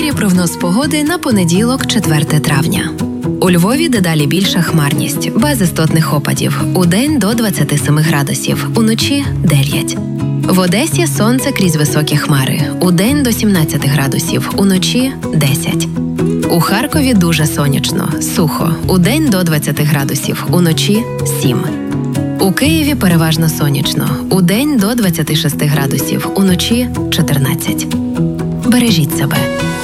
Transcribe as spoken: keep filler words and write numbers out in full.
Житомирі прогноз погоди на понеділок, четверте травня. У Львові дедалі більша хмарність, без істотних опадів. Удень до двадцяти семи градусів, уночі – дев'ять. В Одесі сонце крізь високі хмари. Удень до сімнадцяти градусів, уночі – десять. У Харкові дуже сонячно, сухо. Удень до двадцяти градусів, уночі – сім. У Києві переважно сонячно. Удень до двадцяти шести градусів, уночі – чотирнадцять. Бережіть себе.